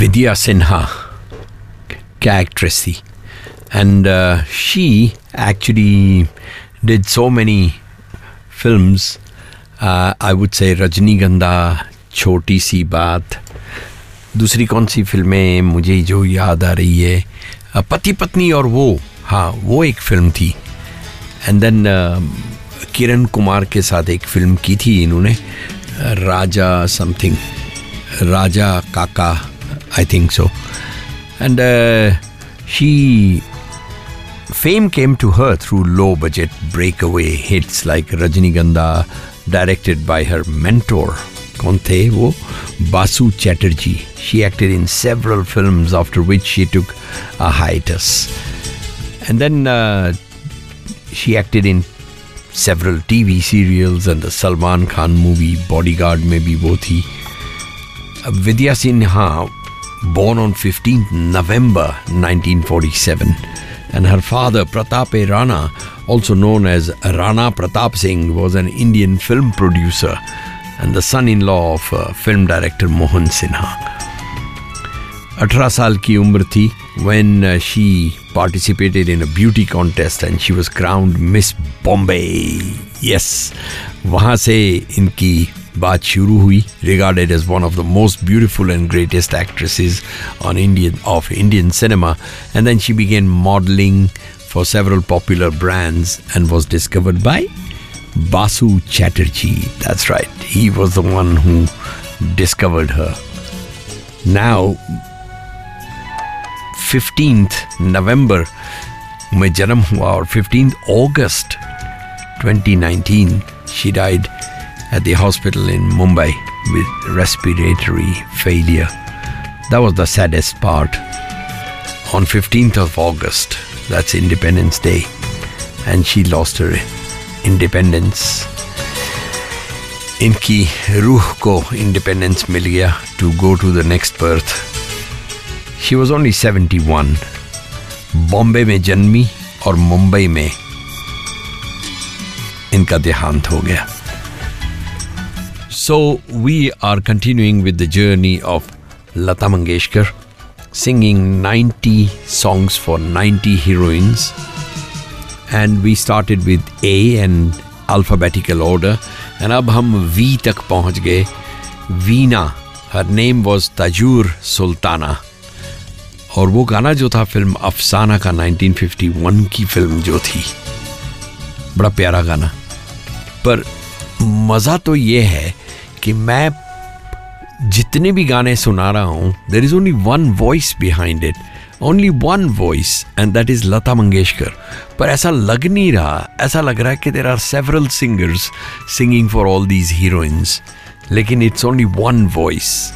Vidya Sinha क्या actress थी. And she actually did so many films. I would say रजनीगंधा, छोटी सी बात. दूसरी कौन सी फिल्में मुझे जो याद आ रही है, पति पत्नी और वो एक फिल्म थी. एंड देन किरण कुमार के साथ एक फिल्म की थी इन्होंने, राजा समथिंग, राजा काका, I think so. And she fame came to her through low budget breakaway hits like Rajnigandha, directed by her mentor. कौन थे वो? Basu Chatterjee. She acted in several films, after which she took a hiatus. And then she acted in several TV serials and the Salman Khan movie Bodyguard में भी वो थी. Vidya Sinha, born on 15th November 1947. And her father, Pratap Rana, also known as Rana Pratap Singh, was an Indian film producer and the son-in-law of film director Mohan Sinha. 18 साल की उम्र थी when she participated in a beauty contest and she was crowned Miss Bombay. Yes, वहाँ से इनकी बात शुरू हुई. Regarded as one of the most beautiful and greatest actresses on Indian cinema, and then she began modeling for several popular brands and was discovered by Basu Chatterjee. That's right, he was the one who discovered her. Now 15th November में जन्म हुआ और 15th August 2019 she died at the hospital in Mumbai with respiratory failure. That was the saddest part. On 15th of August, that's Independence Day, and she lost her independence. इनकी रूह को independence मिल गया to go to the next birth. She was only 71. Bombay में जन्मी और मुंबई में इनका देहांत हो गया. So we are continuing with the journey of Lata Mangeshkar, singing 90 songs for 90 heroines. And we started with A and alphabetical order. And अब हम V तक पहुंच गए. Veena, her name was Tajur Sultana. और वो गाना जो था फिल्म अफसाना का 1951 की फिल्म जो थी, बड़ा प्यारा गाना. पर मज़ा तो ये है कि मैं जितने भी गाने सुना रहा हूँ, there is only one voice behind it, only one voice, and that is Lata Mangeshkar. पर ऐसा लग नहीं रहा, ऐसा लग रहा है कि there are several singers singing for all these heroines, लेकिन it's only one voice.